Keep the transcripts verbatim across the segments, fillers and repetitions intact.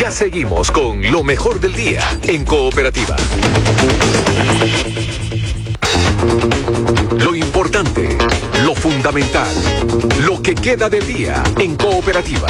Ya seguimos con lo mejor del día en Cooperativa. Lo importante, lo fundamental, lo que queda del día en Cooperativa.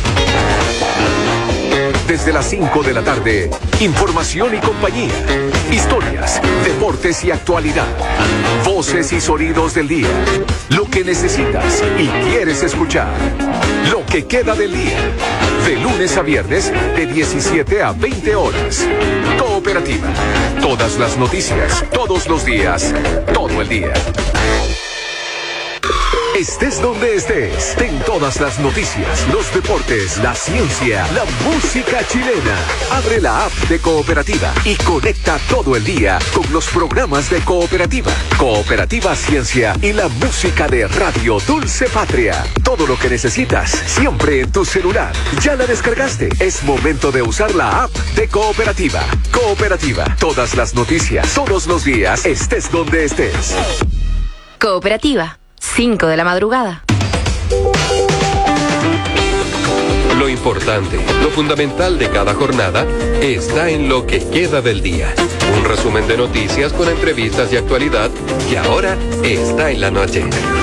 Desde las cinco de la tarde, información y compañía, historias, deportes y actualidad, voces y sonidos del día, lo que necesitas y quieres escuchar, lo que queda del día, de lunes a viernes de diecisiete a veinte horas. Cooperativa, todas las noticias, todos los días, todo el día. Estés donde estés, ten todas las noticias, los deportes, la ciencia, la música chilena. Abre la app de Cooperativa y conecta todo el día con los programas de Cooperativa, Cooperativa Ciencia y la música de Radio Dulce Patria. Todo lo que necesitas, siempre en tu celular. ¿Ya la descargaste? Es momento de usar la app de Cooperativa. Cooperativa, todas las noticias, todos los días, estés donde estés. Cooperativa. cinco de la madrugada. Lo importante, lo fundamental de cada jornada está en lo que queda del día. Un resumen de noticias con entrevistas y actualidad que ahora está en la noche.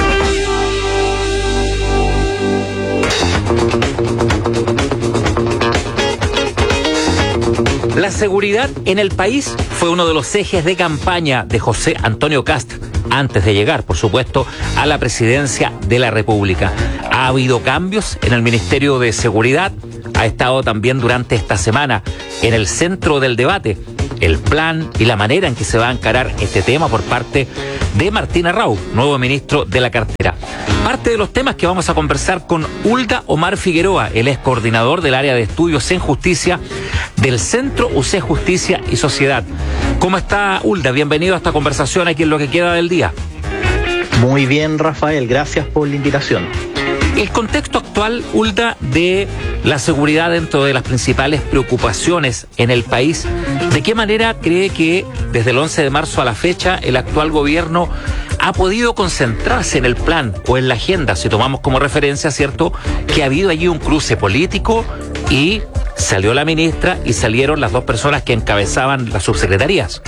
La seguridad en el país fue uno de los ejes de campaña de José Antonio Kast, antes de llegar, por supuesto, a la presidencia de la República. Ha habido cambios en el Ministerio de Seguridad, ha estado también durante esta semana en el centro del debate el plan y la manera en que se va a encarar este tema por parte de Martín Arrau, nuevo ministro de la cartera. Parte de los temas que vamos a conversar con Hulda Omar Figueroa, él es coordinador del área de estudios en justicia del Centro U C Justicia y Sociedad. ¿Cómo está, Hulda? Bienvenido a esta conversación aquí en Lo que queda del día. Muy bien, Rafael, gracias por la invitación. El contexto actual, Hulda, de la seguridad dentro de las principales preocupaciones en el país, ¿de qué manera cree que desde el once de marzo a la fecha el actual gobierno ha podido concentrarse en el plan o en la agenda? Si tomamos como referencia, ¿cierto?, que ha habido allí un cruce político y salió la ministra y salieron las dos personas que encabezaban las subsecretarías.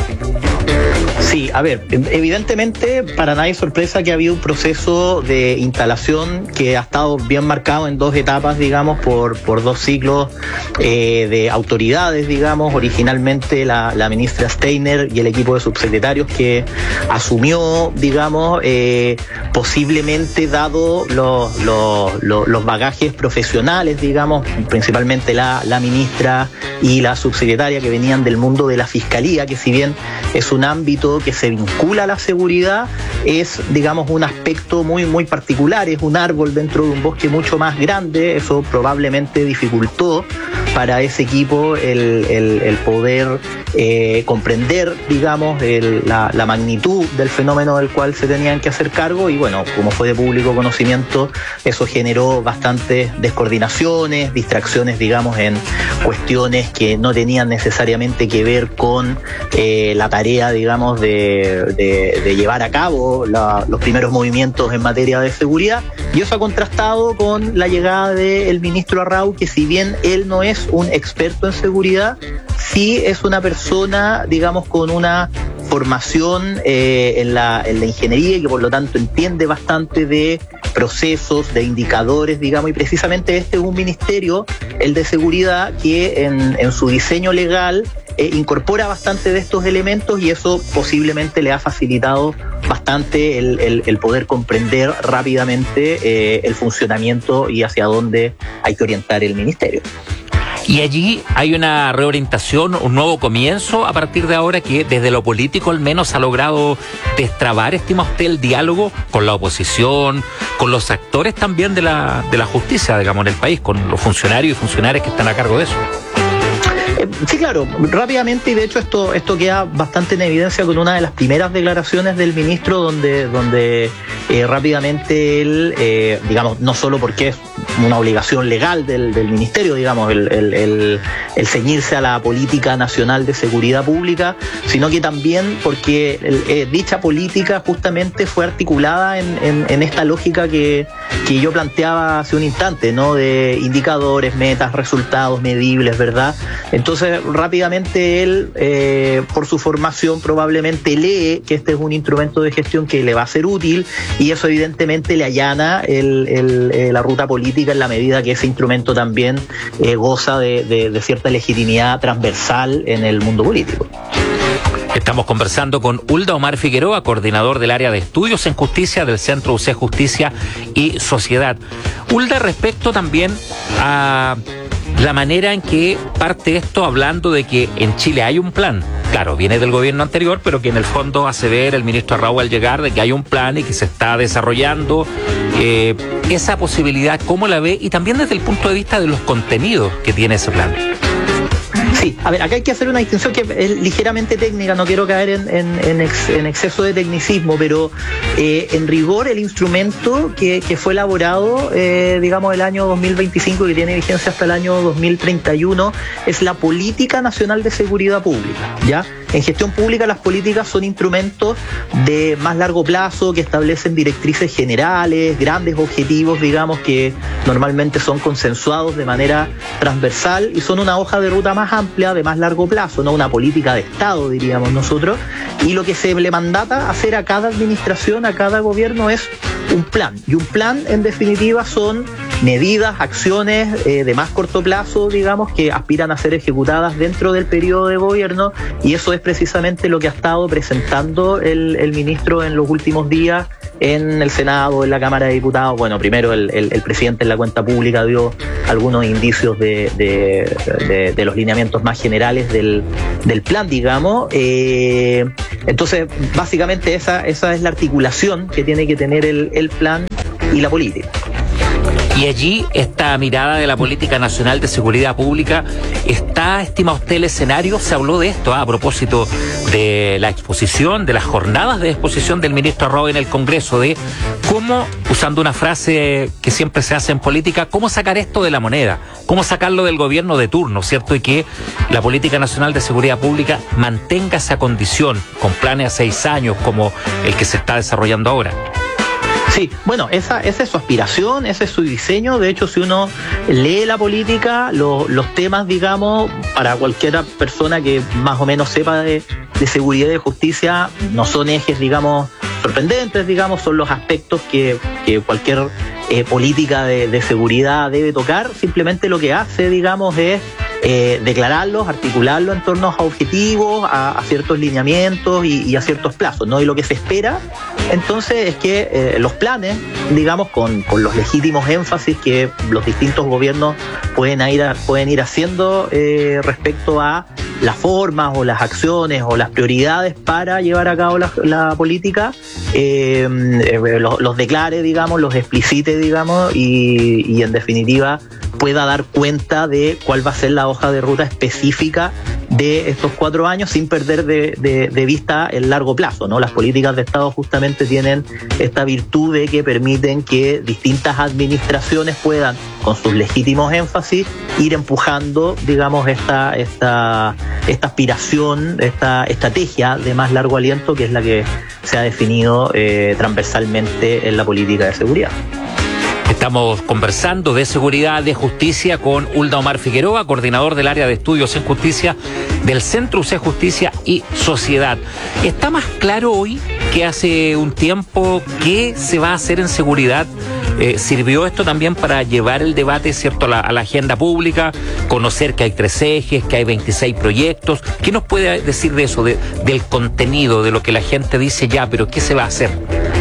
Sí, a ver, evidentemente para nadie es sorpresa que ha habido un proceso de instalación que ha estado bien marcado en dos etapas, digamos, por, por dos ciclos eh, de autoridades, digamos, originalmente la, la ministra Steiner y el equipo de subsecretarios que asumió, digamos, eh, posiblemente dado los, los, los, los bagajes profesionales, digamos, principalmente la, la ministra y la subsecretaria que venían del mundo de la fiscalía, que si bien es un ámbito que se vincula a la seguridad, es, digamos, un aspecto muy, muy particular, es un árbol dentro de un bosque mucho más grande. Eso probablemente dificultó para ese equipo el, el, el poder eh, comprender, digamos, el, la, la magnitud del fenómeno del cual se tenían que hacer cargo, y bueno, como fue de público conocimiento, eso generó bastantes descoordinaciones, distracciones, digamos, en cuestiones que no tenían necesariamente que ver con eh, la tarea, digamos, de, de, de llevar a cabo la, los primeros movimientos en materia de seguridad, y eso ha contrastado con la llegada del ministro Arrau, que si bien él no es un experto en seguridad, sí es una persona, digamos, con una formación eh, en, la, en la ingeniería y que por lo tanto entiende bastante de procesos, de indicadores, digamos, y precisamente este es un ministerio, el de seguridad, que en, en su diseño legal eh, incorpora bastante de estos elementos, y eso posiblemente le ha facilitado bastante el, el, el poder comprender rápidamente eh, el funcionamiento y hacia dónde hay que orientar el ministerio. Y allí hay una reorientación, un nuevo comienzo a partir de ahora que desde lo político al menos ha logrado destrabar, estima usted, el diálogo con la oposición, con los actores también de la, de la justicia, digamos, en el país, con los funcionarios y funcionarias que están a cargo de eso. sí, claro, rápidamente, y de hecho esto, esto queda bastante en evidencia con una de las primeras declaraciones del ministro, donde, donde eh, rápidamente él, eh, digamos, no solo porque es una obligación legal del, del ministerio, digamos, el, el, el, el ceñirse a la política nacional de seguridad pública, sino que también porque el, eh, dicha política justamente fue articulada en, en, en esta lógica que, que yo planteaba hace un instante, ¿no? De indicadores, metas, resultados medibles, ¿verdad? Entonces, rápidamente él, eh, por su formación, probablemente lee que este es un instrumento de gestión que le va a ser útil, y eso evidentemente le allana el, el, eh, la ruta política en la medida que ese instrumento también eh, goza de, de, de cierta legitimidad transversal en el mundo político. Estamos conversando con Hulda Omar Figueroa, coordinador del área de estudios en justicia del Centro U C Justicia y Sociedad. Hulda, respecto también a la manera en que parte esto, hablando de que en Chile hay un plan. Claro, viene del gobierno anterior, pero que en el fondo hace ver el ministro Arrau al llegar de que hay un plan y que se está desarrollando. Eh, esa posibilidad, ¿cómo la ve? Y también desde el punto de vista de los contenidos que tiene ese plan. Sí, a ver, acá hay que hacer una distinción que es ligeramente técnica, no quiero caer en, en, en, ex, en exceso de tecnicismo, pero eh, en rigor el instrumento que, que fue elaborado, eh, digamos, el año dos mil veinticinco y que tiene vigencia hasta el año dos mil treinta y uno, es la Política Nacional de Seguridad Pública, ¿ya? En gestión pública las políticas son instrumentos de más largo plazo que establecen directrices generales, grandes objetivos, digamos, que normalmente son consensuados de manera transversal y son una hoja de ruta más amplia, de más largo plazo, no una política de Estado, diríamos nosotros, y lo que se le mandata hacer a cada administración, a cada gobierno, es un plan, y un plan en definitiva son medidas, acciones eh, de más corto plazo, digamos, que aspiran a ser ejecutadas dentro del periodo de gobierno, y eso es precisamente lo que ha estado presentando el, el ministro en los últimos días en el Senado, en la Cámara de Diputados. Bueno, primero el, el, el presidente en la cuenta pública dio algunos indicios de, de, de, de los lineamientos más generales del, del plan, digamos. Eh, entonces, básicamente esa, esa es la articulación que tiene que tener el, el plan y la política. Y allí esta mirada de la Política Nacional de Seguridad Pública, ¿está, estima usted, el escenario? Se habló de esto, ¿eh? A propósito de la exposición, de las jornadas de exposición del ministro Arrau en el Congreso, de cómo, usando una frase que siempre se hace en política, cómo sacar esto de la moneda, cómo sacarlo del gobierno de turno, ¿cierto? Y que la Política Nacional de Seguridad Pública mantenga esa condición con planes a seis años como el que se está desarrollando ahora. Sí, bueno, esa, esa es su aspiración, ese es su diseño. De hecho, si uno lee la política, lo, los temas, digamos, para cualquier persona que más o menos sepa de, de seguridad y de justicia, no son ejes, digamos, sorprendentes, digamos, son los aspectos que, que cualquier eh, política de, de seguridad debe tocar. Simplemente lo que hace, digamos, es Eh, declararlos, articularlos en torno a objetivos, a, a ciertos lineamientos y, y a ciertos plazos, ¿no? Y lo que se espera entonces es que eh, los planes, digamos, con, con los legítimos énfasis que los distintos gobiernos pueden ir, a, pueden ir haciendo eh, respecto a las formas o las acciones o las prioridades para llevar a cabo la, la política, eh, eh, los, los declare, digamos, los explicite, digamos, y, y en definitiva pueda dar cuenta de cuál va a ser la hoja de ruta específica de estos cuatro años sin perder de, de, de vista el largo plazo, ¿no? Las políticas de Estado justamente tienen esta virtud de que permiten que distintas administraciones puedan, con sus legítimos énfasis, ir empujando, digamos, esta, esta, esta aspiración, esta estrategia de más largo aliento, que es la que se ha definido eh, transversalmente en la política de seguridad. Estamos conversando de seguridad, de justicia con Hulda Omar Figueroa, coordinador del área de estudios en justicia del Centro U C Justicia y Sociedad. ¿Está más claro hoy que hace un tiempo qué se va a hacer en seguridad? Eh, ¿Sirvió esto también para llevar el debate, cierto, a la, a la agenda pública, conocer que hay tres ejes, que hay veintiséis proyectos? ¿Qué nos puede decir de eso, de, del contenido, de lo que la gente dice ya, pero qué se va a hacer?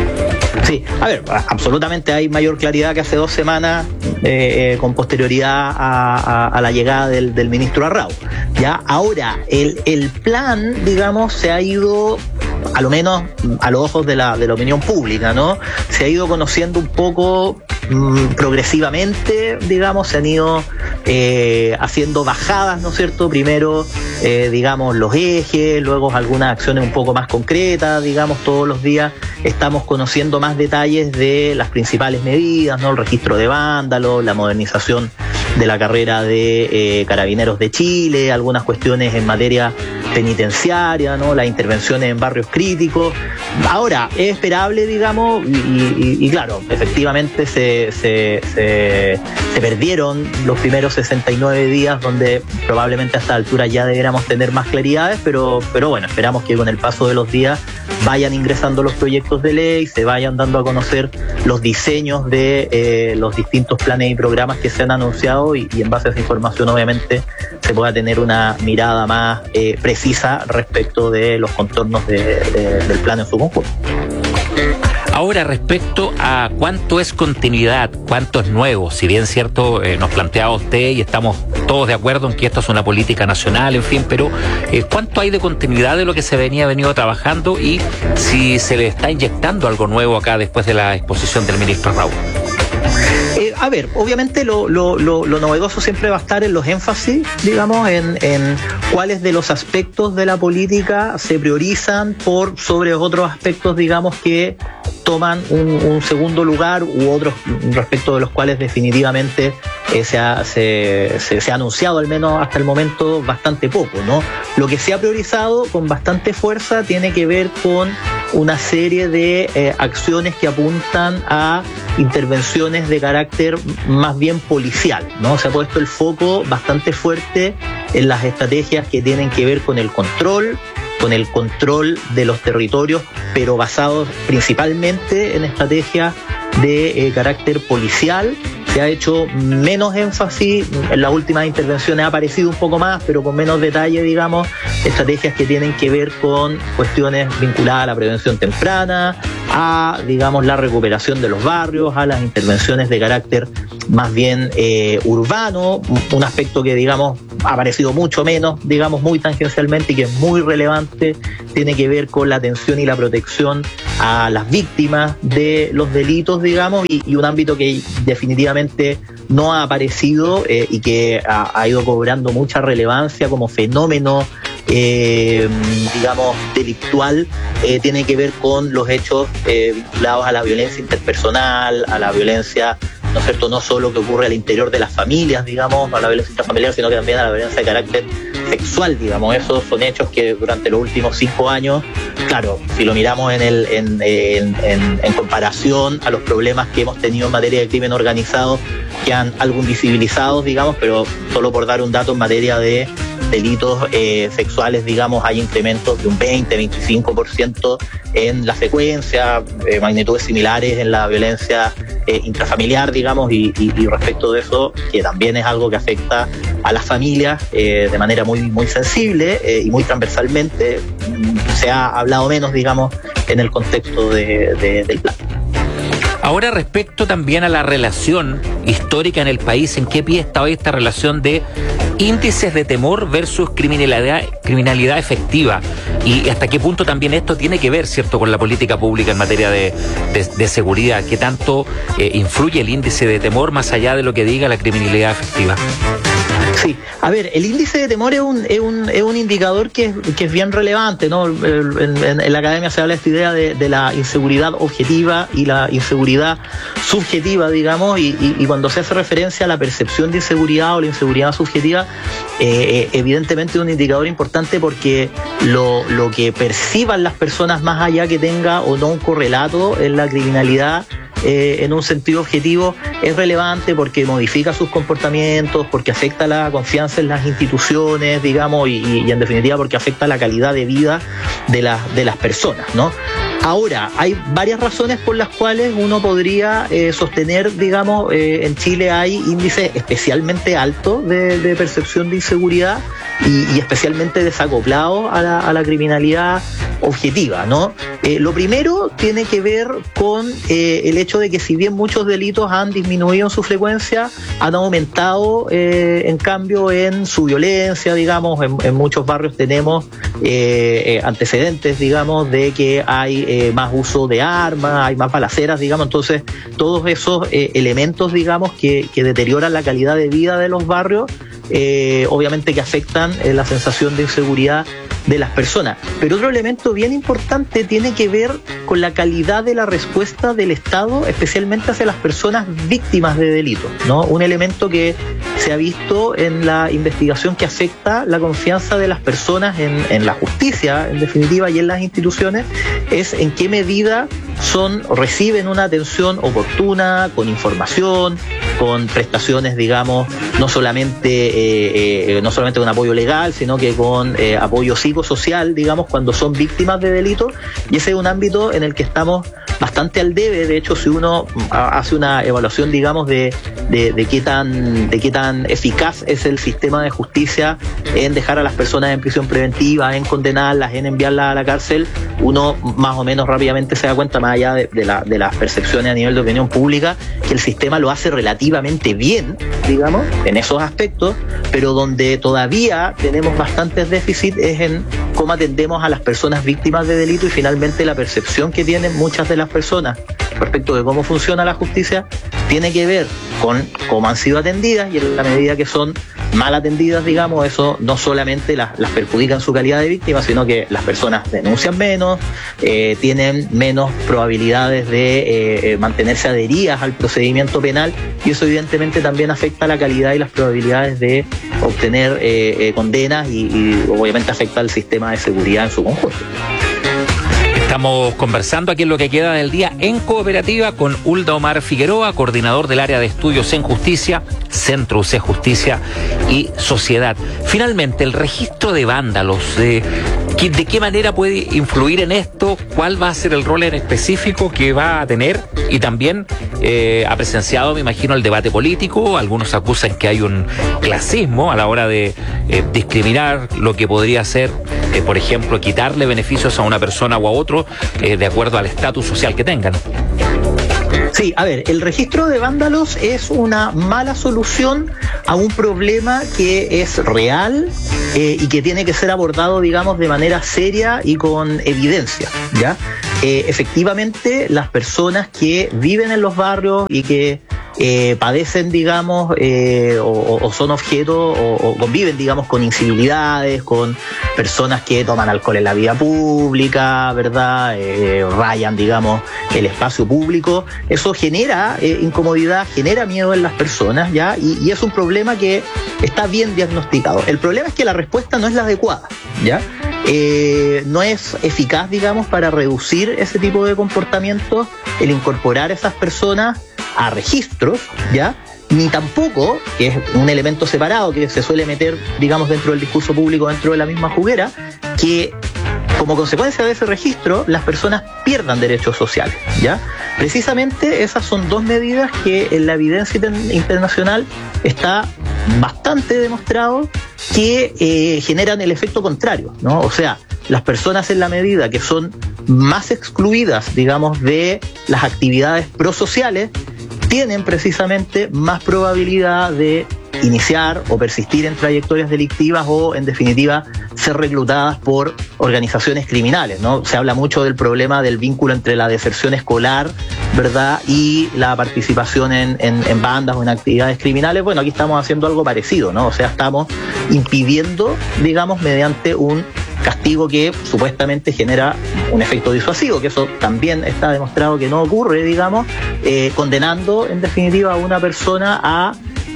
Sí, a ver, absolutamente hay mayor claridad que hace dos semanas eh, eh, con posterioridad a, a, a la llegada del, del ministro Arrau. Ya, ahora, el, el plan, digamos, se ha ido, a lo menos a los ojos de la, de la opinión pública, ¿no? Se ha ido conociendo un poco mmm, progresivamente, digamos, se han ido eh, haciendo bajadas, ¿no es cierto? Primero, eh, digamos, los ejes, luego algunas acciones un poco más concretas, digamos, todos los días estamos conociendo más detalles de las principales medidas, ¿no? El registro de vándalos, la modernización de la carrera de eh, Carabineros de Chile, algunas cuestiones en materia penitenciaria, ¿no? Las intervenciones en barrios críticos. Ahora, es esperable, digamos, y, y, y claro, efectivamente se, se, se, se perdieron los primeros sesenta y nueve días, donde probablemente a esta altura ya deberíamos tener más claridades, pero, pero bueno, esperamos que con el paso de los días vayan ingresando los proyectos de ley, se vayan dando a conocer los diseños de eh, los distintos planes y programas que se han anunciado y, y en base a esa información obviamente se pueda tener una mirada más eh, precisa respecto de los contornos de, de, del plan en su conjunto. Ahora, respecto a cuánto es continuidad, cuánto es nuevo, si bien cierto, eh, nos planteaba usted y estamos todos de acuerdo en que esto es una política nacional, en fin, pero eh, cuánto hay de continuidad de lo que se venía venido trabajando y si se le está inyectando algo nuevo acá después de la exposición del ministro Raúl. Eh, a ver, obviamente lo, lo, lo, lo novedoso siempre va a estar en los énfasis, digamos, en, en cuáles de los aspectos de la política se priorizan por sobre otros aspectos, digamos, que toman un, un segundo lugar u otros respecto de los cuales definitivamente eh, se, ha, se, se, se ha anunciado al menos hasta el momento bastante poco, ¿no? Lo que se ha priorizado con bastante fuerza tiene que ver con una serie de eh, acciones que apuntan a intervenciones de carácter más bien policial, ¿no? Se ha puesto el foco bastante fuerte en las estrategias que tienen que ver con el control, con el control de los territorios, pero basados principalmente en estrategias de eh, carácter policial. Se ha hecho menos énfasis, en las últimas intervenciones ha aparecido un poco más, pero con menos detalle, digamos, estrategias que tienen que ver con cuestiones vinculadas a la prevención temprana, a, digamos, la recuperación de los barrios, a las intervenciones de carácter más bien eh, urbano, un aspecto que, digamos, ha aparecido mucho menos, digamos, muy tangencialmente y que es muy relevante, tiene que ver con la atención y la protección a las víctimas de los delitos, digamos, y, y un ámbito que definitivamente no ha aparecido eh, y que ha, ha ido cobrando mucha relevancia como fenómeno Eh, digamos, delictual, eh, tiene que ver con los hechos eh, vinculados a la violencia interpersonal, a la violencia, ¿no es cierto?, no solo que ocurre al interior de las familias, digamos, a la violencia intrafamiliar, sino que también a la violencia de carácter sexual, digamos. Esos son hechos que durante los últimos cinco años, claro, si lo miramos en, el, en, en, en, en comparación a los problemas que hemos tenido en materia de crimen organizado, que han algo invisibilizados, digamos, pero solo por dar un dato en materia de delitos eh, sexuales, digamos, hay incrementos de un veinte, veinticinco por ciento en la frecuencia, eh, magnitudes similares en la violencia eh, intrafamiliar, digamos, y, y, y respecto de eso, que también es algo que afecta a las familias eh, de manera muy, muy sensible eh, y muy transversalmente, se ha hablado menos, digamos, en el contexto de, de, del plan. Ahora, respecto también a la relación histórica en el país, ¿en qué pie está hoy esta relación de índices de temor versus criminalidad, criminalidad efectiva? Y hasta qué punto también esto tiene que ver, ¿cierto?, con la política pública en materia de, de, de seguridad. ¿Qué tanto eh, influye el índice de temor más allá de lo que diga la criminalidad efectiva? Sí, a ver, el índice de temor es un, es un, es un indicador que es, que es bien relevante, ¿no? En, en, en la academia se habla de esta idea de, de la inseguridad objetiva y la inseguridad subjetiva, digamos, y, y, y cuando se hace referencia a la percepción de inseguridad o la inseguridad subjetiva, eh, evidentemente es un indicador importante porque lo, lo que perciban las personas, más allá que tenga o no un correlato en la criminalidad, Eh, en un sentido objetivo, es relevante porque modifica sus comportamientos, porque afecta la confianza en las instituciones, digamos, y, y, y en definitiva porque afecta la calidad de vida de, la, de las personas, ¿no? Ahora, hay varias razones por las cuales uno podría eh, sostener, digamos, eh, en Chile hay índices especialmente altos de, de percepción de inseguridad y, y especialmente desacoplados a la, a la criminalidad objetiva, ¿no? Eh, lo primero tiene que ver con eh, el hecho de que si bien muchos delitos han disminuido en su frecuencia, han aumentado eh, en cambio en su violencia, digamos, en, en muchos barrios tenemos eh, eh, antecedentes, digamos, de que hay eh, más uso de armas, hay más balaceras, digamos, entonces todos esos eh, elementos, digamos, que, que deterioran la calidad de vida de los barrios, eh, obviamente que afectan eh, la sensación de inseguridad de las personas. Pero otro elemento bien importante tiene que ver con la calidad de la respuesta del Estado, especialmente hacia las personas víctimas de delitos, ¿no? Un elemento que se ha visto en la investigación que afecta la confianza de las personas en, en la justicia, en definitiva, y en las instituciones, es en qué medida son, reciben una atención oportuna, con información, con prestaciones, digamos, no solamente eh, eh, no solamente con apoyo legal, sino que con eh, apoyo psicosocial, digamos, cuando son víctimas de delitos, y ese es un ámbito en el que estamos bastante al debe. De hecho, si uno hace una evaluación, digamos, de, de, de qué tan de qué tan eficaz es el sistema de justicia en dejar a las personas en prisión preventiva, en condenarlas, en enviarlas a la cárcel, uno más o menos rápidamente se da cuenta, más allá de, de, la, de las percepciones a nivel de opinión pública, que el sistema lo hace relativamente bien, digamos, en esos aspectos, pero donde todavía tenemos bastantes déficits es en cómo atendemos a las personas víctimas de delito, y finalmente la percepción que tienen muchas de las personas respecto de cómo funciona la justicia tiene que ver con cómo han sido atendidas, y en la medida que son mal atendidas, digamos, eso no solamente las, las perjudica en su calidad de víctimas, sino que las personas denuncian menos, eh, tienen menos probabilidades de eh, mantenerse adheridas al procedimiento penal, y eso evidentemente también afecta la calidad y las probabilidades de obtener eh, eh, condenas y, y obviamente afecta al sistema de seguridad en su conjunto. Estamos conversando aquí en Lo que queda del día en Cooperativa con Hulda Omar Figueroa, coordinador del área de estudios en justicia, Centro U C Justicia y Sociedad. Finalmente, el registro de vándalos, eh, ¿de qué manera puede influir en esto? ¿Cuál va a ser el rol en específico que va a tener? Y también eh, ha presenciado, me imagino, el debate político. Algunos acusan que hay un clasismo a la hora de eh, discriminar lo que podría ser, eh, por ejemplo, quitarle beneficios a una persona o a otro eh, de acuerdo al estatus social que tengan. Sí, a ver, el registro de vándalos es una mala solución a un problema que es real eh, y que tiene que ser abordado, digamos, de manera seria y con evidencia, ¿ya? Eh, efectivamente, las personas que viven en los barrios y que eh, padecen, digamos, eh, o, o son objeto o, o conviven, digamos, con incivilidades, con personas que toman alcohol en la vía pública, ¿verdad? Eh, rayan, digamos, el espacio público. Eso genera eh, incomodidad, genera miedo en las personas, ¿ya? Y, y es un problema que está bien diagnosticado. El problema es que la respuesta no es la adecuada, ¿ya? Eh, no es eficaz, digamos, para reducir ese tipo de comportamientos el incorporar a esas personas a registros, ¿ya? Ni tampoco, que es un elemento separado que se suele meter, digamos, dentro del discurso público, dentro de la misma juguera, que como consecuencia de ese registro las personas pierdan derechos sociales, ¿ya? Precisamente esas son dos medidas que en la evidencia internacional está bastante demostrado que eh, generan el efecto contrario, ¿no? O sea, las personas, en la medida que son más excluidas, digamos, de las actividades prosociales, tienen precisamente más probabilidad de iniciar o persistir en trayectorias delictivas o, en definitiva, ser reclutadas por organizaciones criminales, ¿no? Se habla mucho del problema del vínculo entre la deserción escolar, ¿verdad?, y la participación en, en, en bandas o en actividades criminales. Bueno, aquí estamos haciendo algo parecido, ¿no? O sea, estamos impidiendo, digamos, mediante un castigo que supuestamente genera un efecto disuasivo, que eso también está demostrado que no ocurre, digamos, eh, condenando en definitiva a una persona a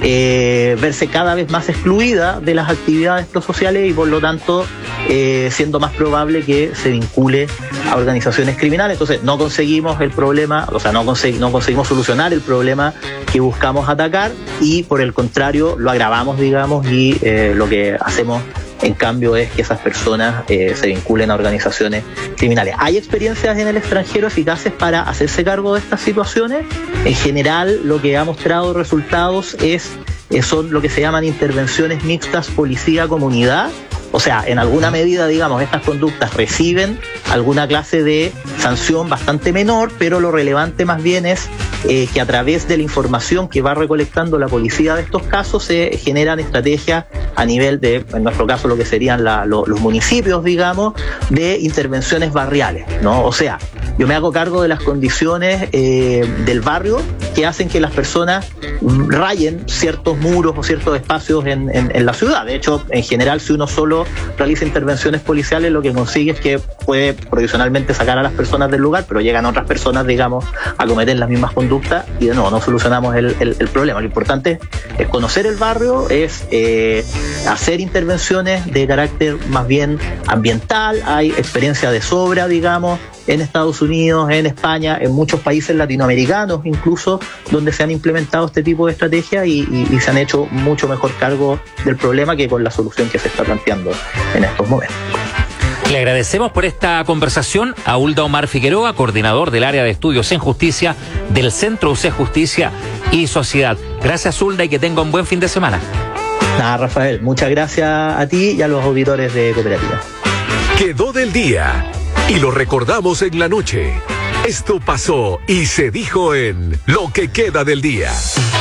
eh, verse cada vez más excluida de las actividades prosociales y por lo tanto eh, siendo más probable que se vincule a organizaciones criminales. Entonces no conseguimos el problema, o sea, no, consegui- no conseguimos solucionar el problema que buscamos atacar y por el contrario lo agravamos, digamos, y eh, lo que hacemos en cambio es que esas personas eh, se vinculen a organizaciones criminales. ¿Hay experiencias en el extranjero eficaces para hacerse cargo de estas situaciones? En general, lo que ha mostrado resultados es, eh, son lo que se llaman intervenciones mixtas policía-comunidad, O sea, en alguna medida, digamos, estas conductas reciben alguna clase de sanción bastante menor, pero lo relevante más bien es eh, que a través de la información que va recolectando la policía de estos casos se generan estrategias a nivel de, en nuestro caso, lo que serían la, lo, los municipios, digamos, de intervenciones barriales, ¿no? O sea, yo me hago cargo de las condiciones eh, del barrio que hacen que las personas rayen ciertos muros o ciertos espacios en, en, en la ciudad. De hecho, en general, si uno solo realiza intervenciones policiales, lo que consigue es que puede provisionalmente sacar a las personas del lugar, pero llegan otras personas, digamos, a cometer las mismas conductas y de nuevo no solucionamos el, el, el problema. Lo importante es conocer el barrio, es eh, hacer intervenciones de carácter más bien ambiental. Hay experiencia de sobra, digamos, en Estados Unidos, en España, en muchos países latinoamericanos incluso, donde se han implementado este tipo de estrategias y, y, y se han hecho mucho mejor cargo del problema que con la solución que se está planteando en estos momentos. Le agradecemos por esta conversación a Hulda Omar Figueroa, coordinador del área de estudios en justicia del Centro U C Justicia y Sociedad. Gracias, Hulda, y que tenga un buen fin de semana. Nada, Rafael, muchas gracias a ti y a los auditores de Cooperativa. Quedó del día y lo recordamos en la noche. Esto pasó y se dijo en Lo que queda del día.